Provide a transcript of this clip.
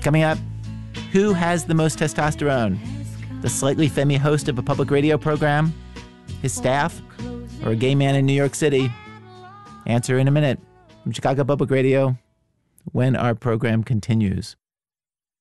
Coming up, who has the most testosterone? The slightly femmy host of a public radio program? His staff? Or a gay man in New York City? Answer in a minute from Chicago Public Radio when our program continues.